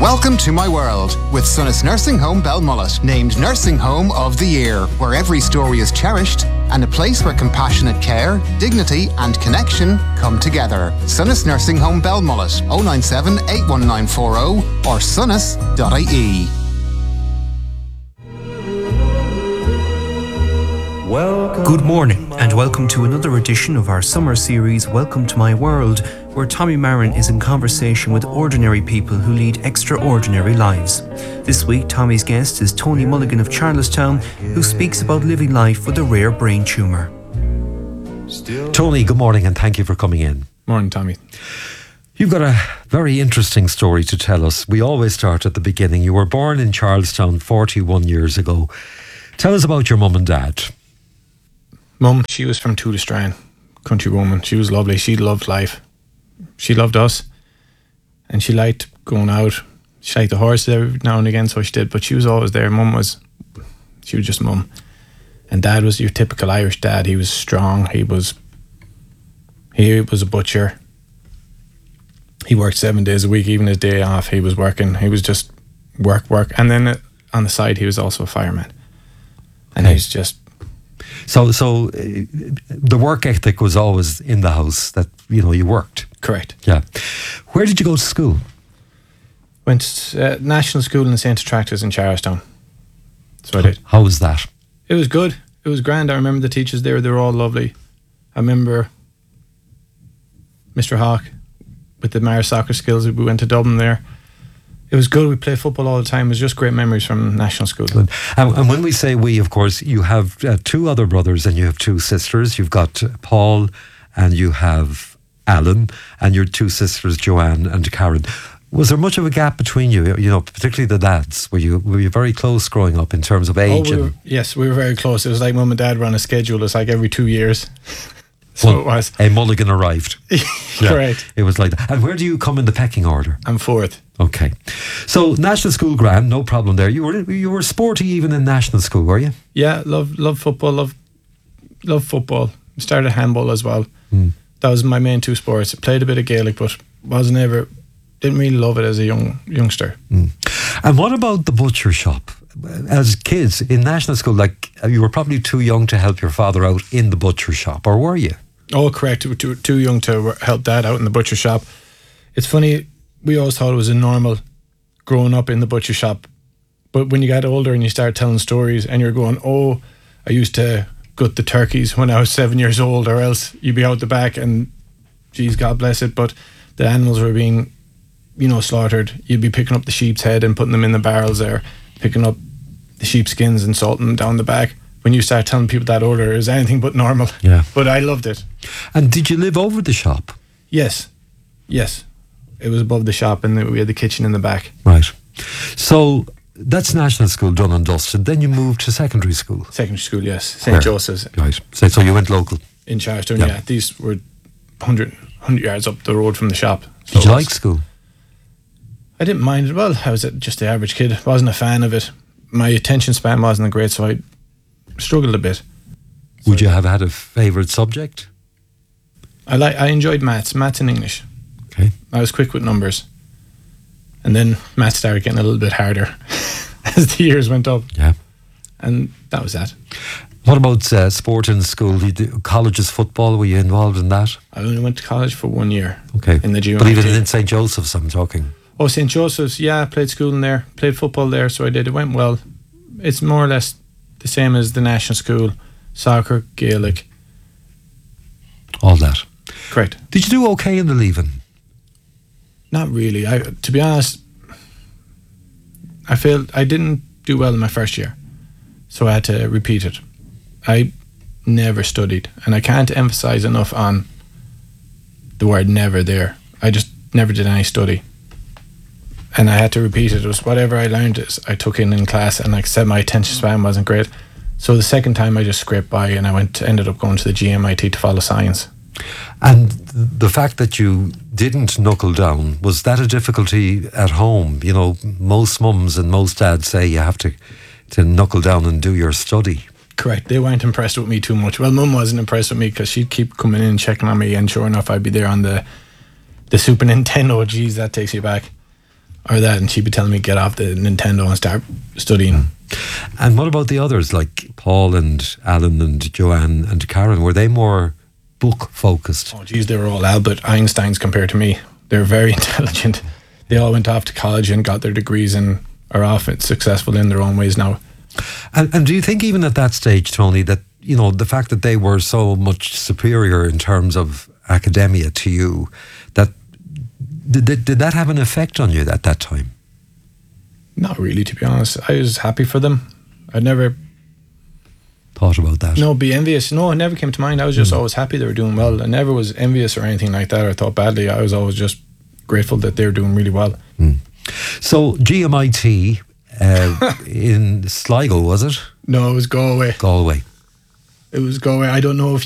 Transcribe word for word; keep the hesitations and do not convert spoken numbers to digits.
Welcome to my world with Sunnis Nursing Home Belmullet, named Nursing Home of the Year, where every story is cherished and a place where compassionate care, dignity and connection come together. Sunnis Nursing Home Belmullet, oh nine seven, eight one nine four oh or sunnis dot I E. Good morning and welcome to another edition of our summer series Welcome to My World, where Tommy Marin is in conversation with ordinary people who lead extraordinary lives. This week Tommy's guest is Tony Mulligan of Charlestown, who speaks about living life with a rare brain tumour. Tony, good morning and thank you for coming in. Morning, Tommy. You've got a very interesting story to tell us. We always start at the beginning. You were born in Charlestown forty-one years ago. Tell us about your mum and dad. Mum, she was from Tullastrane, country woman. She was lovely. She loved life. She loved us. And she liked going out. She liked the horses every now and again, so she did. But she was always there. Mum was, she was just mum. And Dad was your typical Irish dad. He was strong. He was, he was a butcher. He worked seven days a week, even his day off. He was working. He was just work, work. And then on the side, he was also a fireman. And Okay. he's just, So, so uh, the work ethic was always in the house, that, you know, you worked. correct. Yeah. Where did you go to school? Went to uh, national school in Saint Attractors in Charlestown. So I did. How was that? It was good. It was grand. I remember the teachers there. They were all lovely. I remember Mister Hawk with the Mara soccer skills. We went to Dublin there. It was good. We played football all the time. It was just great memories from national school. Good. And, and when we say we, of course, you have uh, two other brothers and you have two sisters. You've got uh, Paul and you have Alan and your two sisters, Joanne and Karen. Was there much of a gap between you, you know, particularly the lads? Were you were you very close growing up in terms of age? Oh, we were, and yes, we were very close. It was like mum and dad were on a schedule. It was like every two years. So well, it was. a Mulligan arrived. Correct. It was like that. And where do you come in the pecking order? I'm fourth. Okay. So national school grand, no problem there. You were you were sporty even in national school, were you? Yeah, love love football. Love love football. Started handball as well. Mm. That was my main two sports. Played a bit of Gaelic, but wasn't ever, didn't really love it as a young youngster. Mm. And what about the butcher shop? As kids in national school, like you were probably too young to help your father out in the butcher shop, or were you? Oh, correct. Too, too, too young to help Dad out in the butcher shop. It's funny, we always thought it was a normal growing up in the butcher shop. But when you got older and you start telling stories and you're going, oh, I used to gut the turkeys when I was seven years old, or else you'd be out the back and, geez, God bless it, but the animals were being, you know, slaughtered. You'd be picking up the sheep's head and putting them in the barrels there, picking up the sheepskins and salting them down the back. When you start telling people that order is anything but normal. Yeah. But I loved it. And did you live over the shop? Yes. Yes. It was above the shop and we had the kitchen in the back. Right. So that's national school done and dusted. Then you moved to secondary school. Secondary school, yes. Saint Where? Joseph's Right. So, so you went local. in Charlestown, Yeah. yeah. These were one hundred, one hundred yards up the road from the shop. So Did you it like was- school? I didn't mind it. Well, I was just the average kid. Wasn't a fan of it. My attention span wasn't great, so I struggled a bit. Would you have had a favourite subject? I like. I enjoyed maths, maths and English. Okay. I was quick with numbers. And then maths started getting a little bit harder as the years went up. Yeah. And that was that. What about uh, sport in school? You do, colleges football, were you involved in that? I only went to college for one year. Okay. In the junior But even team. in Saint Joseph's, I'm talking. Oh, Saint Joseph's, yeah, I played school in there, played football there, so I did. It went well. It's more or less the same as the national school, soccer, Gaelic. All that. Correct. Did you do okay in the leaving? Not really. I, to be honest, I felt I didn't do well in my first year, so I had to repeat it. I never studied, and I can't emphasize enough on the word never there. I just never did any study. And I had to repeat it. It was whatever I learned is I took in in class, and like I said, my attention span wasn't great. So the second time I just scraped by, and I went ended up going to the G M I T to follow science. And the fact that you didn't knuckle down, was that a difficulty at home? You know, most mums and most dads say you have to, to knuckle down and do your study. Correct. They weren't impressed with me too much. Well, Mum wasn't impressed with me because she'd keep coming in and checking on me, and sure enough, I'd be there on the the Super Nintendo. Geez, that takes you back. or that, and she'd be telling me get off the Nintendo and start studying. And what about the others, like Paul and Alan and Joanne and Karen? Were they more book focused? Oh geez, they were all Albert Einsteins compared to me. They're very intelligent. They all went off to college and got their degrees and are often successful in their own ways now. And, and do you think even at that stage, Tony, that, you know, the fact that they were so much superior in terms of academia to you, that did, did, did that have an effect on you at that time? Not really, to be honest. I was happy for them. I never thought about that. No, be envious. No, it never came to mind. I was just mm. always happy they were doing well. I never was envious or anything like that or thought badly. I was always just grateful that they were doing really well. Mm. So G M I T uh, in Sligo, was it? No, it was Galway. Galway. It was Galway. I don't know if